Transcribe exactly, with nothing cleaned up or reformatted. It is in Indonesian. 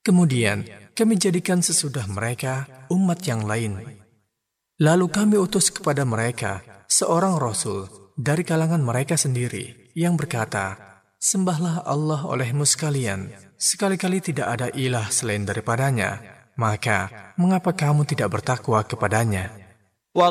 Kemudian kami jadikan sesudah mereka umat yang lain. Lalu kami utus kepada mereka seorang Rasul dari kalangan mereka sendiri yang berkata, sembahlah Allah olehmu sekalian, sekali-kali tidak ada ilah selain daripadanya, maka mengapa kamu tidak bertakwa kepadanya?